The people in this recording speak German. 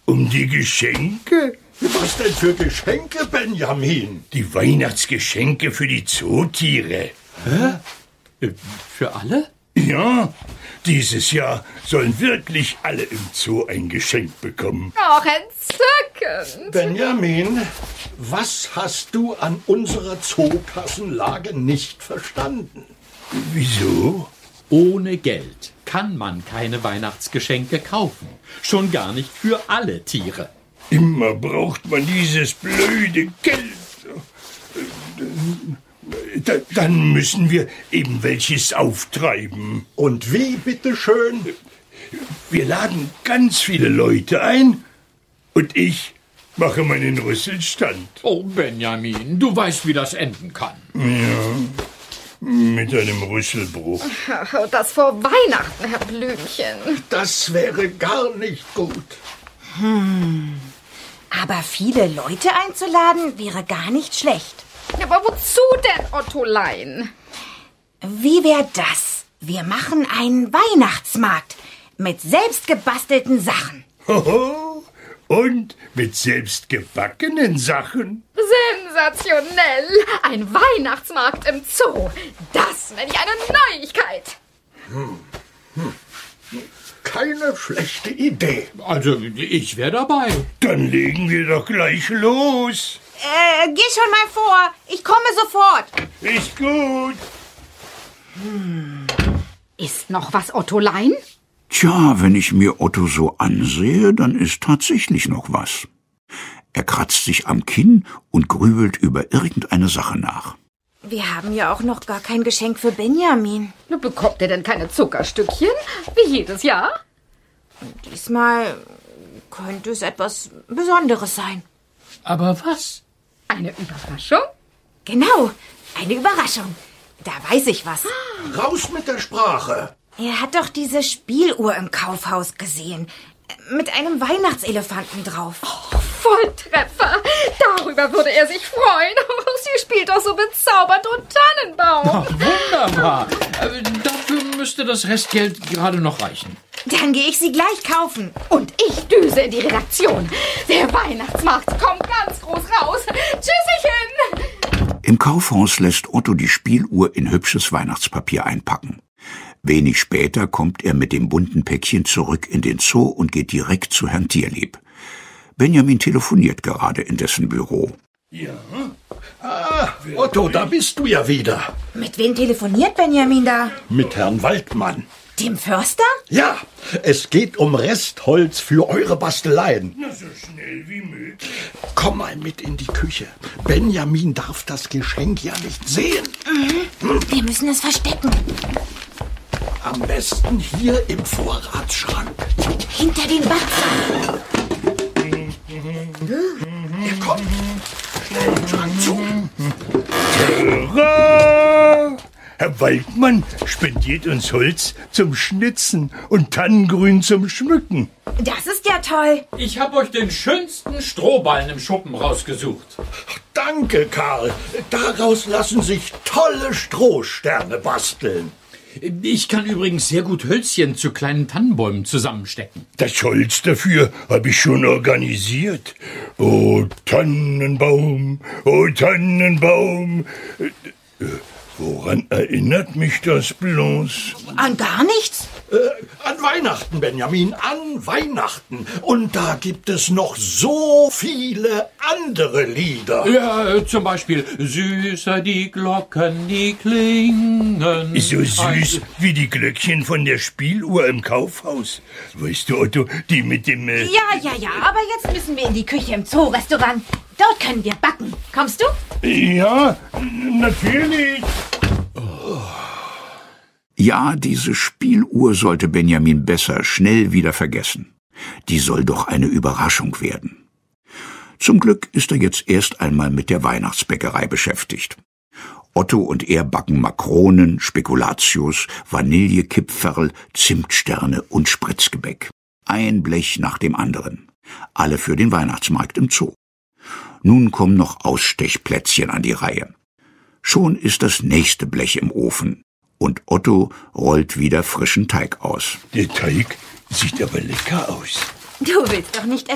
Um die Geschenke? Was denn für Geschenke, Benjamin? Die Weihnachtsgeschenke für die Zootiere. Für alle? Ja, dieses Jahr sollen wirklich alle im Zoo ein Geschenk bekommen. Ach, entzückend. Benjamin, was hast du an unserer Zookassenlage nicht verstanden? Wieso? Ohne Geld kann man keine Weihnachtsgeschenke kaufen. Schon gar nicht für alle Tiere. Immer braucht man dieses blöde Geld. Dann müssen wir eben welches auftreiben. Und wie, bitteschön? Wir laden ganz viele Leute ein und ich mache meinen Rüsselstand. Oh, Benjamin, du weißt, wie das enden kann. Ja, mit einem Rüsselbruch. Das vor Weihnachten, Herr Blümchen. Das wäre gar nicht gut. Aber viele Leute einzuladen wäre gar nicht schlecht. Aber wozu denn, Ottolein? Wie wäre das? Wir machen einen Weihnachtsmarkt mit selbstgebastelten Sachen. Hoho, und mit selbstgebackenen Sachen. Sensationell! Ein Weihnachtsmarkt im Zoo. Das nenne ich eine Neuigkeit. Keine schlechte Idee. Also, ich wäre dabei. Dann legen wir doch gleich los. Geh schon mal vor. Ich komme sofort. Ist gut. Ist noch was, Ottolein? Tja, wenn ich mir Otto so ansehe, dann ist tatsächlich noch was. Er kratzt sich am Kinn und grübelt über irgendeine Sache nach. Wir haben ja auch noch gar kein Geschenk für Benjamin. Bekommt er denn keine Zuckerstückchen? Wie jedes Jahr? Diesmal könnte es etwas Besonderes sein. Aber was? Eine Überraschung? Genau, eine Überraschung. Da weiß ich was. Raus mit der Sprache. Er hat doch diese Spieluhr im Kaufhaus gesehen. Mit einem Weihnachtselefanten drauf. Volltreffer! Darüber würde er sich freuen. Sie spielt doch so bezaubernd und Tannenbaum. Wunderbar. Dafür müsste das Restgeld gerade noch reichen. Dann gehe ich sie gleich kaufen. Und ich düse in die Redaktion. Der Weihnachtsmarkt kommt ganz groß raus. Tschüsschen! Im Kaufhaus lässt Otto die Spieluhr in hübsches Weihnachtspapier einpacken. Wenig später kommt er mit dem bunten Päckchen zurück in den Zoo und geht direkt zu Herrn Tierlieb. Benjamin telefoniert gerade in dessen Büro. Ja, Otto, da bist du ja wieder. Mit wem telefoniert Benjamin da? Mit Herrn Waldmann. Dem Förster? Ja, es geht um Restholz für eure Basteleien. na so schnell wie möglich. Komm mal mit in die Küche. Benjamin darf das Geschenk ja nicht sehen. Wir müssen es verstecken. Am besten hier im Vorratsschrank. Hinter den Batzen. Er kommt. Schnell den Schrank zu. Hurra! Herr Waldmann spendiert uns Holz zum Schnitzen und Tannengrün zum Schmücken. Das ist ja toll. Ich habe euch den schönsten Strohballen im Schuppen rausgesucht. Danke, Karl. Daraus lassen sich tolle Strohsterne basteln. Ich kann übrigens sehr gut Hölzchen zu kleinen Tannenbäumen zusammenstecken. Das Holz dafür habe ich schon organisiert. Oh Tannenbaum, oh Tannenbaum. Woran erinnert mich das bloß? An gar nichts? An Weihnachten, Benjamin, an Weihnachten. Und da gibt es noch so viele andere Lieder. Ja, zum Beispiel Süßer die Glocken, die klingen. So süß wie die Glöckchen von der Spieluhr im Kaufhaus. Weißt du, Otto, die mit dem... Ja. Aber jetzt müssen wir in die Küche im Zoo-Restaurant. Dort können wir backen. Kommst du? Ja, natürlich. Ja, diese Spieluhr sollte Benjamin besser schnell wieder vergessen. Die soll doch eine Überraschung werden. Zum Glück ist er jetzt erst einmal mit der Weihnachtsbäckerei beschäftigt. Otto und er backen Makronen, Spekulatius, Vanillekipferl, Zimtsterne und Spritzgebäck. Ein Blech nach dem anderen. Alle für den Weihnachtsmarkt im Zoo. Nun kommen noch Ausstechplätzchen an die Reihe. Schon ist das nächste Blech im Ofen. Und Otto rollt wieder frischen Teig aus. Der Teig sieht aber lecker aus. Du willst doch nicht